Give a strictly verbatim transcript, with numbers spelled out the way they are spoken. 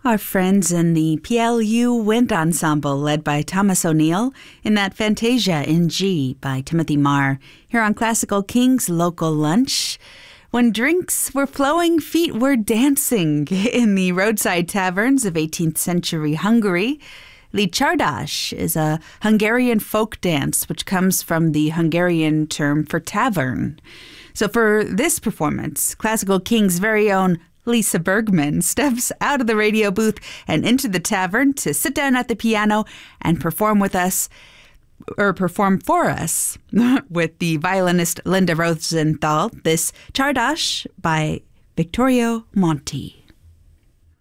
Our friends in the P L U Wind Ensemble, led by Thomas O'Neill, in that Fantasia in G by Timothy Marr, here on Classical King's Local Lunch. When drinks were flowing, feet were dancing in the roadside taverns of eighteenth century Hungary. The Csardas is a Hungarian folk dance which comes from the Hungarian term for tavern. So for this performance, Classical King's very own Lisa Bergman steps out of the radio booth and into the tavern to sit down at the piano and perform with us, or perform for us, with the violinist Linda Rosenthal, this Czardas by Vittorio Monti.